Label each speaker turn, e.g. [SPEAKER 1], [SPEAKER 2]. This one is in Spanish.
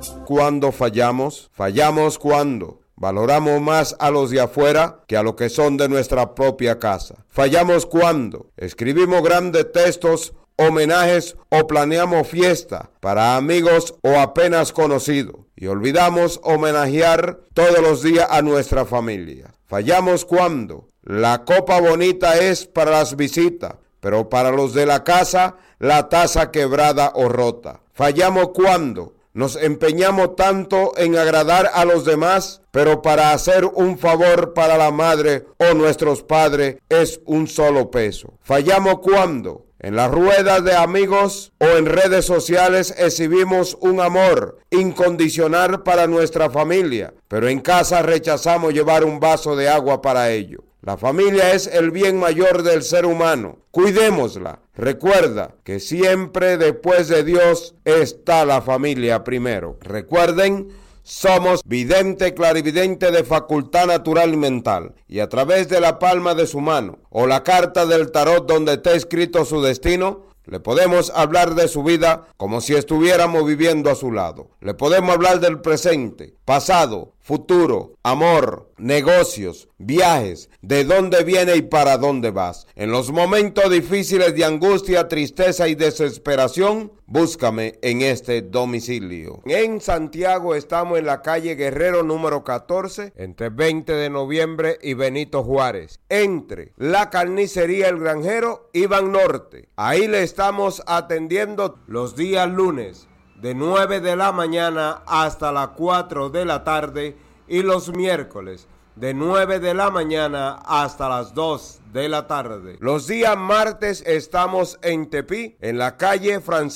[SPEAKER 1] Cuando fallamos cuando valoramos más a los de afuera que a los que son de nuestra propia casa. Fallamos cuando escribimos grandes textos, homenajes o planeamos fiesta para amigos o apenas conocidos y olvidamos homenajear todos los días a nuestra familia. Fallamos cuando la copa bonita es para las visitas, pero para los de la casa la taza quebrada o rota. Fallamos cuando nos empeñamos tanto en agradar a los demás, pero para hacer un favor para la madre o nuestros padres es un solo peso. Fallamos cuando en las ruedas de amigos o en redes sociales exhibimos un amor incondicional para nuestra familia, pero en casa rechazamos llevar un vaso de agua para ello. La familia es el bien mayor del ser humano. Cuidémosla. Recuerda que siempre después de Dios está la familia primero. Recuerden, somos vidente, clarividente de facultad natural y mental, y a través de la palma de su mano o la carta del tarot donde está escrito su destino, le podemos hablar de su vida como si estuviéramos viviendo a su lado. Le podemos hablar del presente, pasado, futuro, amor, negocios, viajes, de dónde viene y para dónde vas. En los momentos difíciles de angustia, tristeza y desesperación, búscame en este domicilio. En Santiago estamos en la calle Guerrero número 14, entre 20 de noviembre y Benito Juárez, entre la carnicería El Granjero y Van Norte. Ahí le estamos atendiendo los días lunes de 9 de la mañana hasta las 4 de la tarde y los miércoles de 9 de la mañana hasta las 2 de la tarde. Los días martes estamos en Tepí, en la calle Francisco